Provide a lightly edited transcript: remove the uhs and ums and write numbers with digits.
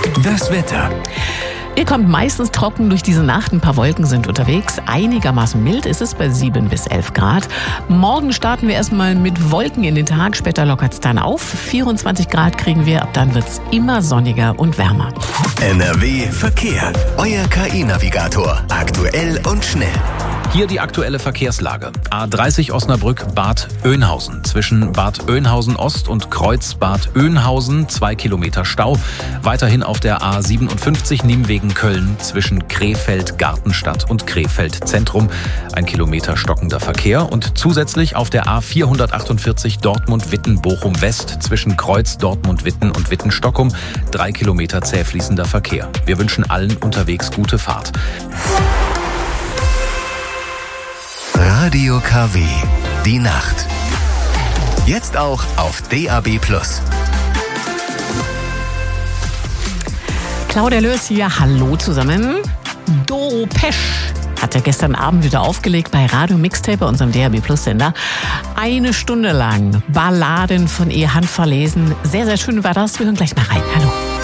Das Wetter. Ihr kommt meistens trocken durch diese Nacht. Ein paar Wolken sind unterwegs. Einigermaßen mild ist es bei 7 bis 11 Grad. Morgen starten wir erstmal mit Wolken in den Tag. Später lockert es dann auf. 24 Grad kriegen wir. Ab dann wird es immer sonniger und wärmer. NRW Verkehr. Euer KI-Navigator. Aktuell und schnell. Hier die aktuelle Verkehrslage. A30 Osnabrück-Bad Oeynhausen. Zwischen Bad Oeynhausen Ost und Kreuz Bad Oeynhausen 2 Kilometer Stau. Weiterhin auf der A57 Nimwegen-Köln zwischen Krefeld-Gartenstadt und Krefeld-Zentrum 1 Kilometer stockender Verkehr. Und zusätzlich auf der A448 Dortmund-Witten-Bochum-West zwischen Kreuz Dortmund-Witten und Witten-Stockholm 3 Kilometer zäh fließender Verkehr. Wir wünschen allen unterwegs gute Fahrt. Radio KW. Die Nacht. Jetzt auch auf DAB+. Claudia Löß hier. Hallo zusammen. Doro Pesch hat ja gestern Abend wieder aufgelegt bei Radio Mixtape, bei unserem DAB+ Sender. 1 Stunde lang Balladen von ihr handverlesen. Sehr, sehr schön war das. Wir hören gleich mal rein. Hallo.